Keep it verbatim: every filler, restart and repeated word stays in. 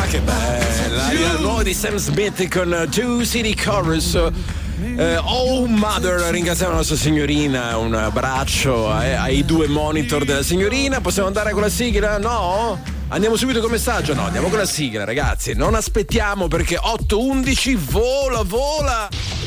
che bella! Il nuovo di Sam Smith con Two City Chorus. Eh, oh Mother, ringraziamo la nostra signorina, un abbraccio ai, ai due monitor della signorina. Possiamo andare con la sigla? No? Andiamo subito con messaggio? No, andiamo con la sigla, ragazzi. Non aspettiamo perché otto undici vola, vola.